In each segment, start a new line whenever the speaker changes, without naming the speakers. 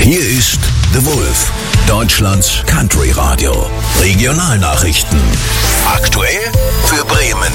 Hier ist The Wolf, Deutschlands Country Radio. Regionalnachrichten. Aktuell für Bremen.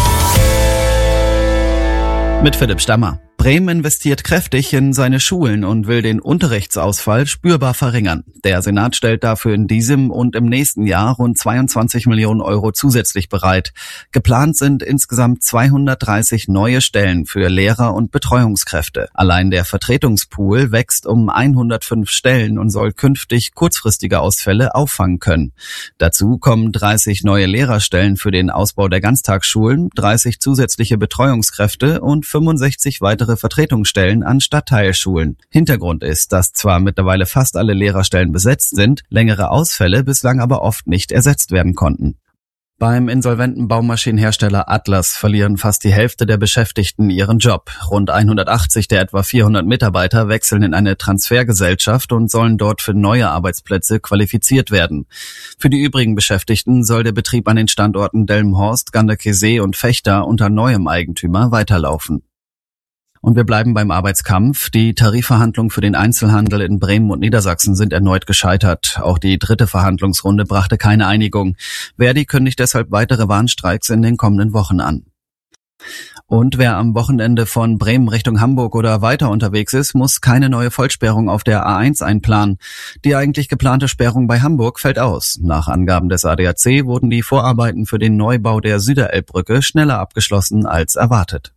Mit Philipp Stammer. Bremen investiert kräftig in seine Schulen und will den Unterrichtsausfall spürbar verringern. Der Senat stellt dafür in diesem und im nächsten Jahr rund 22 Millionen Euro zusätzlich bereit. Geplant sind insgesamt 230 neue Stellen für Lehrer und Betreuungskräfte. Allein der Vertretungspool wächst um 105 Stellen und soll künftig kurzfristige Ausfälle auffangen können. Dazu kommen 30 neue Lehrerstellen für den Ausbau der Ganztagsschulen, 30 zusätzliche Betreuungskräfte und 65 weitere Vertretungsstellen an Stadtteilschulen. Hintergrund ist, dass zwar mittlerweile fast alle Lehrerstellen besetzt sind, längere Ausfälle bislang aber oft nicht ersetzt werden konnten. Beim insolventen Baumaschinenhersteller Atlas verlieren fast die Hälfte der Beschäftigten ihren Job. Rund 180 der etwa 400 Mitarbeiter wechseln in eine Transfergesellschaft und sollen dort für neue Arbeitsplätze qualifiziert werden. Für die übrigen Beschäftigten soll der Betrieb an den Standorten Delmenhorst, Ganderkesee und Vechta unter neuem Eigentümer weiterlaufen. Und wir bleiben beim Arbeitskampf. Die Tarifverhandlungen für den Einzelhandel in Bremen und Niedersachsen sind erneut gescheitert. Auch die dritte Verhandlungsrunde brachte keine Einigung. Verdi kündigt deshalb weitere Warnstreiks in den kommenden Wochen an. Und wer am Wochenende von Bremen Richtung Hamburg oder weiter unterwegs ist, muss keine neue Vollsperrung auf der A1 einplanen. Die eigentlich geplante Sperrung bei Hamburg fällt aus. Nach Angaben des ADAC wurden die Vorarbeiten für den Neubau der Süderelbbrücke schneller abgeschlossen als erwartet.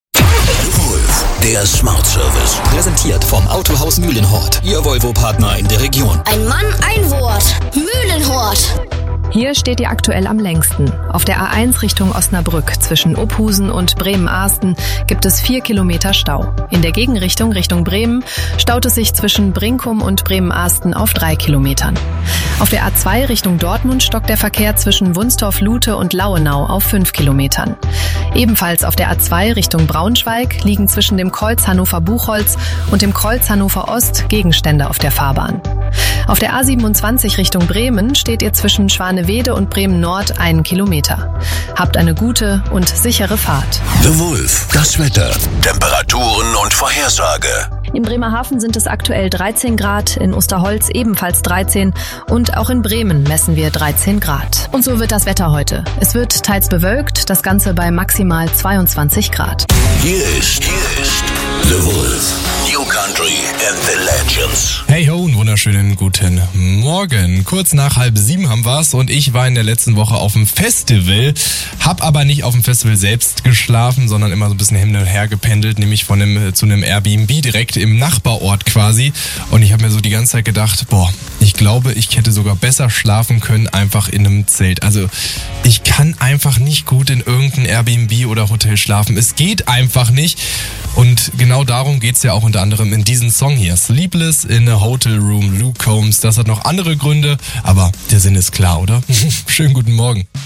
Der Smart Service.
Präsentiert vom Autohaus Mühlenhort. Ihr Volvo-Partner in der Region.
Ein Mann, ein Wort. Mühlenhort.
Hier steht ihr aktuell am längsten. Auf der A1 Richtung Osnabrück zwischen Ophusen und Bremen-Ahsten gibt es 4 Kilometer Stau. In der Gegenrichtung Richtung Bremen staut es sich zwischen Brinkum und Bremen-Ahsten auf 3 Kilometern. Auf der A2 Richtung Dortmund stockt der Verkehr zwischen Wunstorf-Lute und Lauenau auf 5 Kilometern. Ebenfalls auf der A2 Richtung Braunschweig liegen zwischen dem Kreuz Hannover-Buchholz und dem Kreuz Hannover-Ost Gegenstände auf der Fahrbahn. Auf der A27 Richtung Bremen steht ihr zwischen Schwanewede und Bremen-Nord 1 Kilometer. Habt eine gute und sichere Fahrt.
The Wolf, das Wetter, Temperaturen und Vorhersage.
In Bremerhaven sind es aktuell 13 Grad, in Osterholz ebenfalls 13 und auch in Bremen messen wir 13 Grad. Und so wird das Wetter heute. Es wird teils bewölkt, das Ganze bei maximal 22 Grad.
Hier ist The Wolf, New Country and the Legends.
Hey ho, einen wunderschönen guten Morgen. Kurz nach 6:30 haben wir's und ich war in der letzten Woche auf dem Festival, hab aber nicht auf dem Festival selbst geschlafen, sondern immer so ein bisschen hin und her gependelt, nämlich zu einem Airbnb direkt im Nachbarort quasi. Und ich habe mir so die ganze Zeit gedacht, ich glaube, ich hätte sogar besser schlafen können, einfach in einem Zelt. Also ich kann einfach nicht gut in irgendein Airbnb oder Hotel schlafen. Es geht einfach nicht. Und genau darum geht's ja auch unter anderem in diesem Song hier. Sleepless in a Hotel Room, Luke Combs. Das hat noch andere Gründe, aber der Sinn ist klar, oder? Schönen guten Morgen.